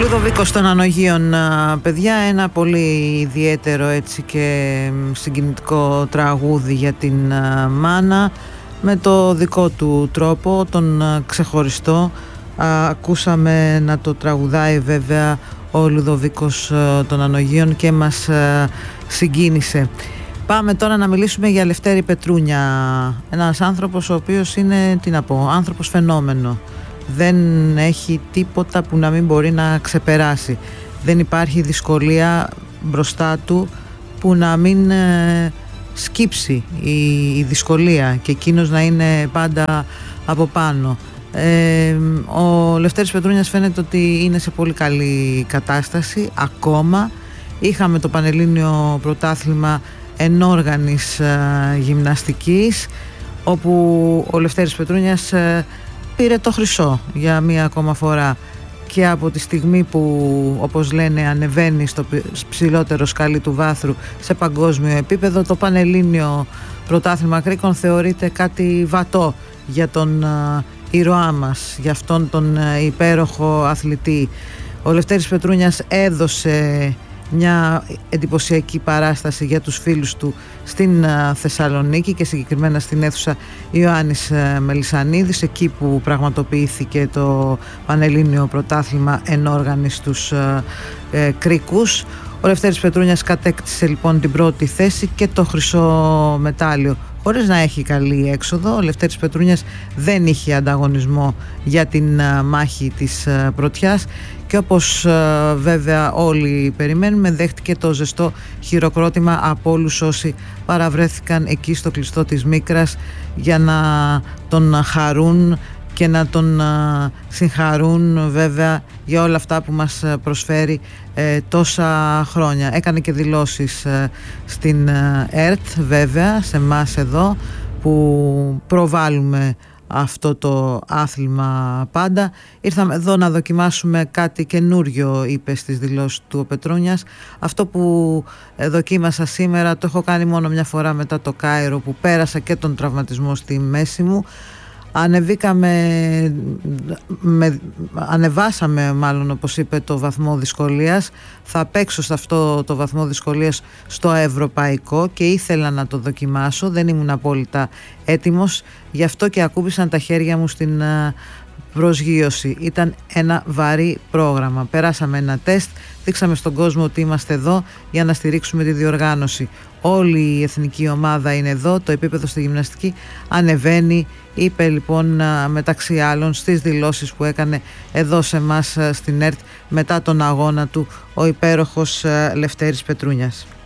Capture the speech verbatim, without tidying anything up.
Λουδοβίκος των Ανογείων, παιδιά, ένα πολύ ιδιαίτερο έτσι και συγκινητικό τραγούδι για την μάνα, με το δικό του τρόπο, τον ξεχωριστό. Ακούσαμε να το τραγουδάει βέβαια ο Λουδοβίκος των Ανογείων και μας συγκίνησε. Πάμε τώρα να μιλήσουμε για Λευτέρη Πετρούνια, ένας άνθρωπος ο οποίος είναι, τι να πω, άνθρωπος φαινόμενο. Δεν έχει τίποτα που να μην μπορεί να ξεπεράσει. Δεν υπάρχει δυσκολία μπροστά του που να μην ε, σκύψει η, η δυσκολία και εκείνος να είναι πάντα από πάνω. Ε, ο Λευτέρης Πετρούνιας φαίνεται ότι είναι σε πολύ καλή κατάσταση ακόμα. Είχαμε το Πανελλήνιο Πρωτάθλημα Ενόργανης ε, Γυμναστικής, όπου ο Λευτέρης Πετρούνιας ε, πήρε το χρυσό για μία ακόμα φορά, και από τη στιγμή που, όπως λένε, ανεβαίνει στο ψηλότερο σκαλί του βάθρου σε παγκόσμιο επίπεδο, το Πανελλήνιο Πρωτάθλημα Κρίκων θεωρείται κάτι βατό για τον uh, ήρωά μας, για αυτόν τον uh, υπέροχο αθλητή. Ο Λευτέρης Πετρούνιας έδωσε μια εντυπωσιακή παράσταση για τους φίλους του στην Θεσσαλονίκη και συγκεκριμένα στην αίθουσα Ιωάννης Μελισσανίδης, εκεί που πραγματοποιήθηκε το Πανελλήνιο Πρωτάθλημα Ενόργανης στους ε, Κρίκους. Ο Λευτέρης Πετρούνιας κατέκτησε λοιπόν την πρώτη θέση και το χρυσό μετάλλιο, χωρίς να έχει καλή έξοδο. Ο Λευτέρης Πετρούνιας δεν είχε ανταγωνισμό για την μάχη της πρωτιάς και όπως βέβαια όλοι περιμένουμε, δέχτηκε το ζεστό χειροκρότημα από όλους όσοι παραβρέθηκαν εκεί στο κλειστό της Μίκρας για να τον χαρούν και να τον συγχαρούν βέβαια για όλα αυτά που μας προσφέρει ε, τόσα χρόνια. Έκανε και δηλώσεις ε, στην ΕΡΤ βέβαια, σε εμάς εδώ που προβάλλουμε αυτό το άθλημα πάντα. Ήρθαμε εδώ να δοκιμάσουμε κάτι καινούριο, είπε στις δηλώσεις του ο Πετρούνιας. Αυτό που δοκίμασα σήμερα το έχω κάνει μόνο μια φορά μετά το Κάιρο, που πέρασα και τον τραυματισμό στη μέση μου. Ανεβήκαμε, με, ανεβάσαμε μάλλον όπως είπε το βαθμό δυσκολίας. Θα παίξω σε αυτό το βαθμό δυσκολίας στο ευρωπαϊκό και ήθελα να το δοκιμάσω, δεν ήμουν απόλυτα έτοιμος, γι' αυτό και ακούμπησαν τα χέρια μου στην προσγείωση. Ήταν ένα βαρύ πρόγραμμα. Περάσαμε ένα τεστ, δείξαμε στον κόσμο ότι είμαστε εδώ για να στηρίξουμε τη διοργάνωση. Όλη η εθνική ομάδα είναι εδώ, το επίπεδο στη γυμναστική ανεβαίνει, είπε λοιπόν μεταξύ άλλων στις δηλώσεις που έκανε εδώ σε εμάς στην ΕΡΤ μετά τον αγώνα του ο υπέροχος Λευτέρης Πετρούνιας.